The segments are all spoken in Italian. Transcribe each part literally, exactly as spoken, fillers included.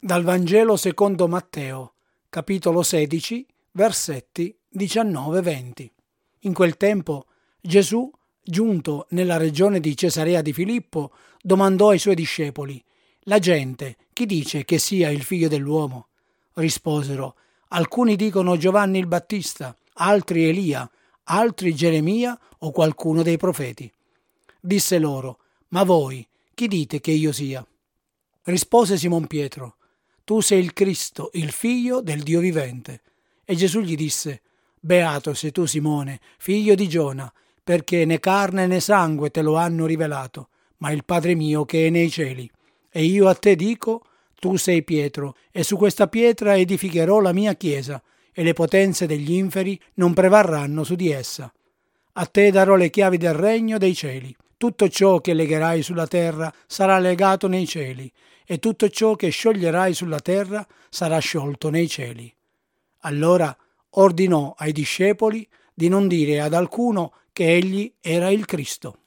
Dal Vangelo secondo Matteo, capitolo sedici, versetti diciannove venti. In quel tempo Gesù, giunto nella regione di Cesarea di Filippo, domandò ai suoi discepoli: «La gente chi dice che sia il figlio dell'uomo?» Risposero: «Alcuni dicono Giovanni il Battista, altri Elia, altri Geremia o qualcuno dei profeti». Disse loro: «Ma voi chi dite che io sia?» Rispose Simon Pietro: «Tu sei il Cristo, il figlio del Dio vivente». E Gesù gli disse: «Beato sei tu, Simone, figlio di Giona, perché né carne né sangue te lo hanno rivelato, ma il Padre mio che è nei cieli. E io a te dico: tu sei Pietro, e su questa pietra edificherò la mia chiesa, e le potenze degli inferi non prevarranno su di essa. A te darò le chiavi del regno dei cieli. Tutto ciò che legherai sulla terra sarà legato nei cieli, e tutto ciò che scioglierai sulla terra sarà sciolto nei cieli». Allora ordinò ai discepoli di non dire ad alcuno che egli era il Cristo.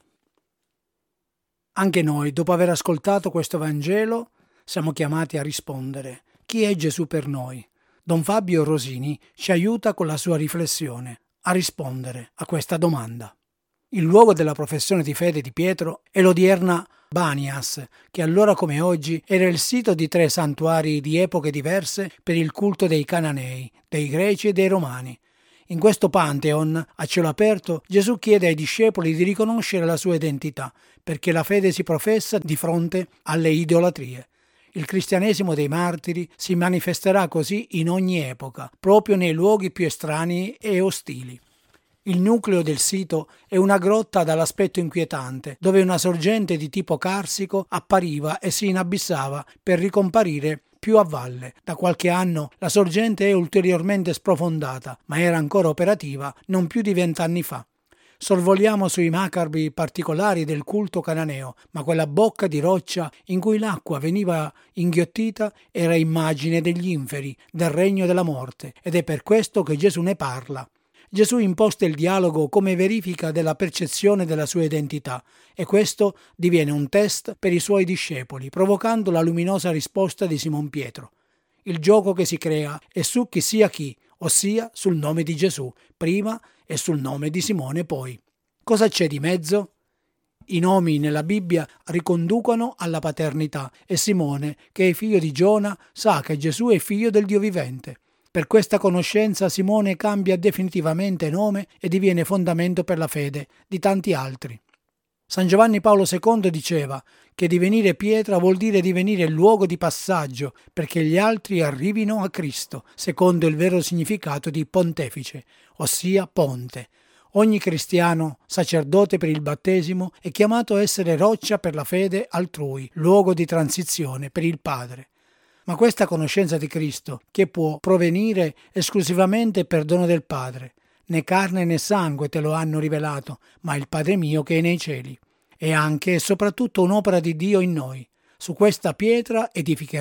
Anche noi, dopo aver ascoltato questo Vangelo, siamo chiamati a rispondere: chi è Gesù per noi? Don Fabio Rosini ci aiuta con la sua riflessione a rispondere a questa domanda. Il luogo della professione di fede di Pietro è l'odierna Banias, che allora come oggi era il sito di tre santuari di epoche diverse per il culto dei Cananei, dei Greci e dei Romani. In questo Pantheon, a cielo aperto, Gesù chiede ai discepoli di riconoscere la sua identità, perché la fede si professa di fronte alle idolatrie. Il cristianesimo dei martiri si manifesterà così in ogni epoca, proprio nei luoghi più estranei e ostili. Il nucleo del sito è una grotta dall'aspetto inquietante, dove una sorgente di tipo carsico appariva e si inabissava per ricomparire più a valle. Da qualche anno la sorgente è ulteriormente sprofondata, ma era ancora operativa non più di vent'anni fa. Sorvoliamo sui macabri particolari del culto cananeo, ma quella bocca di roccia in cui l'acqua veniva inghiottita era immagine degli inferi, del regno della morte, ed è per questo che Gesù ne parla. Gesù imposta il dialogo come verifica della percezione della sua identità, e questo diviene un test per i suoi discepoli, provocando la luminosa risposta di Simon Pietro. Il gioco che si crea è su chi sia chi, ossia sul nome di Gesù prima e sul nome di Simone poi. Cosa c'è di mezzo? I nomi nella Bibbia riconducono alla paternità, e Simone, che è figlio di Giona, sa che Gesù è figlio del Dio vivente. Per questa conoscenza Simone cambia definitivamente nome e diviene fondamento per la fede di tanti altri. San Giovanni Paolo secondo diceva che divenire pietra vuol dire divenire luogo di passaggio perché gli altri arrivino a Cristo, secondo il vero significato di pontefice, ossia ponte. Ogni cristiano, sacerdote per il battesimo, è chiamato a essere roccia per la fede altrui, luogo di transizione per il Padre. Ma questa conoscenza di Cristo, che può provenire esclusivamente per dono del Padre, né carne né sangue te lo hanno rivelato, ma il Padre mio che è nei cieli, è anche e soprattutto un'opera di Dio in noi. Su questa pietra edificherà